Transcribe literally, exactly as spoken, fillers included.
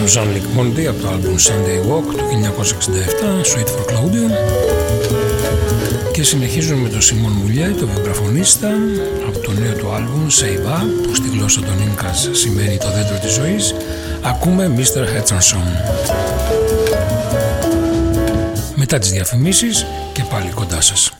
Jean-Luc Ponty από το album Sunday Walk του χίλια εννιακόσια εξήντα επτά, Sweet for Claudia. Και συνεχίζουμε με τον Σιμών Μουλιέ, το βιογραφονίστα, από το νέο του άλμπουμ Seiba, που στη γλώσσα των Ίνκας σημαίνει το δέντρο της ζωής. Ακούμε μίστερ Hutchinson. Μετά τις διαφημίσεις και πάλι κοντά σας.